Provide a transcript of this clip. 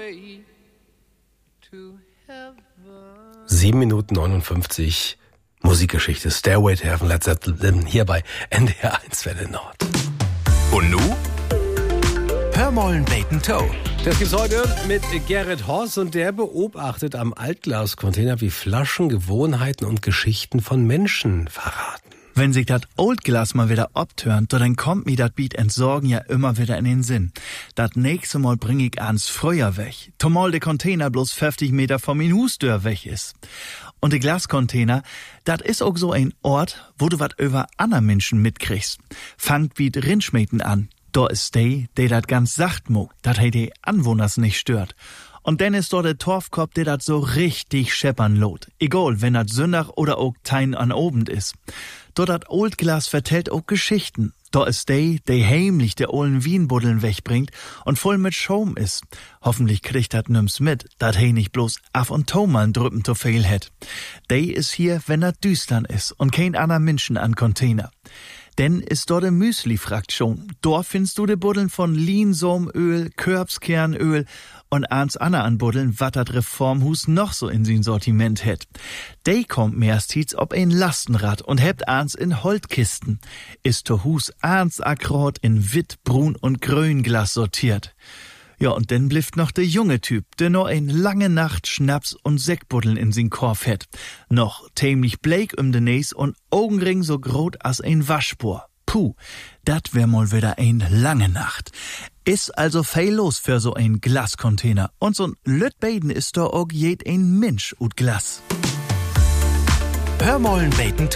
7:59 Musikgeschichte. Stairway to Heaven, Led Zeppelin, hier bei NDR 1 Welle Nord. Und nu? Hör mollen Bacon Toe. Das gibt's heute mit Gerrit Horst und der beobachtet am Altglascontainer, wie Flaschen Gewohnheiten und Geschichten von Menschen verraten. Wenn sich dat Oldglas mal wieder abtönt, dann kommt mir dat Beat Entsorgen ja immer wieder in den Sinn. Dat nächste Mal bring ich ans Freuer weg, zumal der Container bloß 50 Meter vom Hustür weg ist. Und der Glascontainer, dat is auch so ein Ort, wo du wat über andere Menschen mitkriegst. Fangt wie Rindschmieden an. Da ist der dat ganz sacht muckt, dat die Anwohners nicht stört. Und dann ist dort der Torfkopf, der dat so richtig scheppern lot. Egal, wenn dat Sündach oder auch Tein an Obend ist. Dort dat Oldglas vertellt auch Geschichten. Da ist der heimlich der ollen Wienbuddeln wegbringt und voll mit Schaum ist. Hoffentlich kriegt dat nimm's mit, dat nicht bloß af und to mal drüppen zu viel hätt. Der ist hier, wenn dat düstern ist und kein anderer Menschen an Container. Denn ist dort de Müsli-Fraktion. Dort findest du de Buddeln von Linsomöl, Körbskernöl und ans Anna an Buddeln, wat dat Reformhus noch so in sin Sortiment hätt. Dey kommt mehrstens ob ein Lastenrad und hebt ans in Holtkisten. Ist to Hus ans akkurat in Witt, Brun und Grün-Glas sortiert. Ja, und dann blifft noch der junge Typ, der noch ein lange Nacht Schnaps und Sektbuddeln in sin Korf hätt. Noch tämlich bleik de Näs und Augenring so grot as ein Waschspur. Puh, dat wär mal wieder ein lange Nacht. Is also viel los für so ein Glascontainer. Und so'n Lütbeiden ist doch auch jed ein Mensch ut Glas. Hör mollen Bacon Toe.